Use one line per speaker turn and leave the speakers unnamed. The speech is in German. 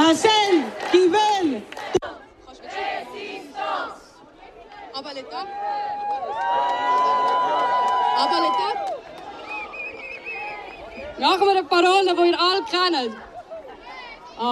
à celles qui veulent.
Aber l'État? Aber l'État? Machen wir eine Parole, die ihr alle kennt.